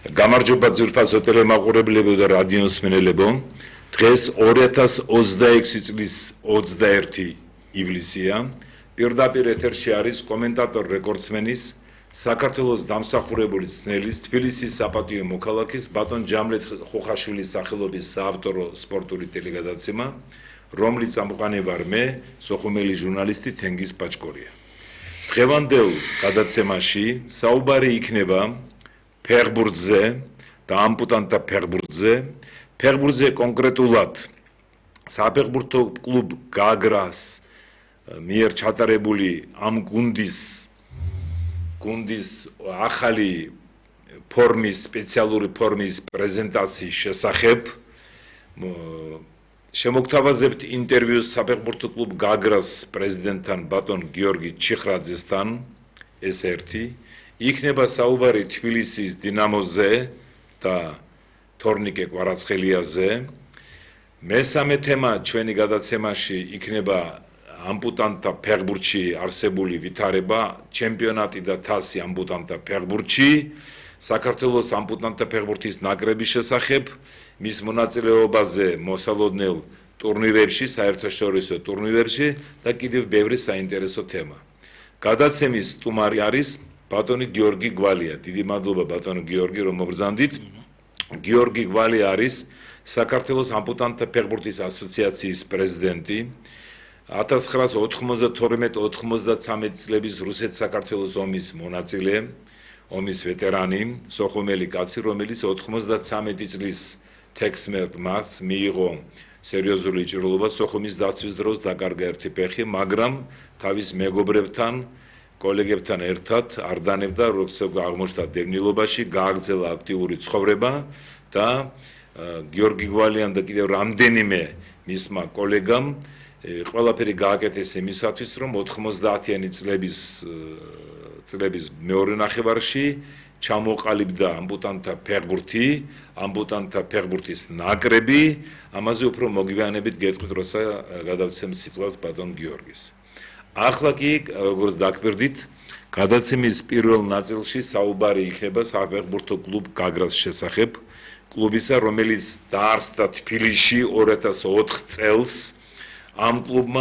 გამარჯობა ძვირფასო ტელემაყურებლებო და რადიოსმენელებო. დღეს 2026 წლის 21 ივლისია. პირდაპირ ეთერში არის კომენტატორ რეკორდსმენის, საქართველოს დამსახურებული ძნელის, თბილისის საპატიო მოქალაქის ბატონ ჯამლეთ ხოხაშვილის სახელობის საავტორო სპორტული ტელეგადაცემა, რომლის წამყვანივარ მე, სოხუმელი ჟურნალისტი თენგიზ პაჭკორია. დღევანდელ გადაცემაში საუბარი იქნება ფეხბურთზე და ამპუტანტთა ფეხბურთზე კონკრეტულად საფეხბურთო კლუბ გაგრას მიერ ჩატარებული ამ გუნდის ახალი სპეციალური ფორმის პრეზენტაციის შესახებ შემოგთავაზებთ ინტერვიუს საფეხბურთო კლუბ გაგრას პრეზიდენტთან ბატონ გიორგი ჩიხრაძესთან, ეს ერთი. იქნება საუბარი თბილისის დინამოზე და თორნიკე კვარაცხელიაზე. მესამე თემა ჩვენი გადაცემაში იქნება ამპუტანტთა ფეხბურთში არსებული ვითარება, ჩემპიონატი და თასი ამპუტანტთა ფეხბურთში, საქართველოს ამპუტანტთა ფეხბურთის ნაკრების შესახებ, მის მონაწილეობაზე მოსალოდნელ ტურნირებში, საერთაშორისო ტურნირებში და კიდევ ბევრი საინტერესო თემა. გადაცემის სტუმარი არის ბატონი გიორგი გვალია. დიდი მადლობა ბატონო გიორგი, რომ მობრძანდით. გიორგი გვალია არის საქართველოს ამპუტანტთა ფეხბურთის ასოციაციის პრეზიდენტი. 1992-93 წლების რუსეთ-საქართველოს ომის მონაწილე, ომის ვეტერანი, სოხუმელი კაცი, რომელიც 93 წლის 16 მარტს მიიღო სერიოზული ჭრილობა სოხუმის დაცვის დროს დაკარგა ერთი ფეხი, მაგრამ თავის მეგობრებთან, კოლეგებთან ერთად არ დანებდა, როცა აღმოჩნდა დევნილობაში, გააგრძელა აქტიური ცხოვრება და გიორგი გვალიან და კიდევ რამდენიმე მისმა კოლეგამ ყველაფერი გააკეთეს იმისათვის, რომ 90-იანი წლების მეორე ნახევარში ჩამოყალიბდა ამპუტანტთა ფეხბურთის ნაკრები. ამაზე უფრო მოგვიანებით გეტყვით, როცა გადავცემ სიტყვას ბატონ გიორგის. ახლა კი, როგორც დაგვირდით, გადაცემის პირველ ნაწილში საუბარი იქნება საფეხბურთო კლუბ გაგრას შესახებ, კლუბისა, რომელიც დაარსდა თბილისში 2004 წელს. ამ კლუბმა